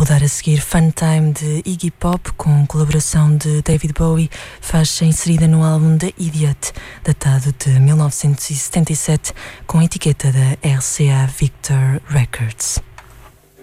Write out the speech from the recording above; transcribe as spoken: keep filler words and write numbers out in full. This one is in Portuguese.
rodar a seguir Fun Time de Iggy Pop com colaboração de David Bowie, faixa inserida no álbum The Idiot, datado de mil novecentos e setenta e sete, com a etiqueta da R C A Victor Records.